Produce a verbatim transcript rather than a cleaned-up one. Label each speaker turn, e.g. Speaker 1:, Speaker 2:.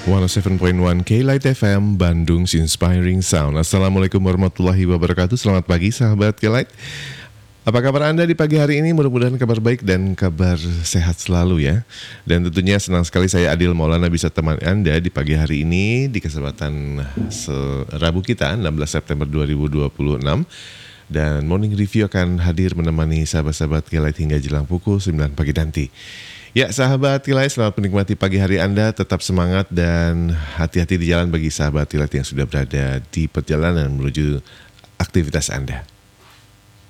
Speaker 1: seratus tujuh koma satu K-Light F M, Bandung's Inspiring Sound. Assalamualaikum warahmatullahi wabarakatuh. Selamat pagi sahabat K-Light. Apa kabar Anda di pagi hari ini? Mudah-mudahan kabar baik dan kabar sehat selalu ya. Dan tentunya senang sekali saya Adil Maulana bisa temani Anda di pagi hari ini di kesempatan Rabu kita enam belas September dua ribu dua puluh enam. Dan Morning Review akan hadir menemani sahabat-sahabat K-Light hingga jelang pukul sembilan pagi nanti. Ya sahabat K-Light, selamat menikmati pagi hari Anda, tetap semangat dan hati-hati di jalan bagi sahabat K-Light yang sudah berada di perjalanan menuju aktivitas Anda.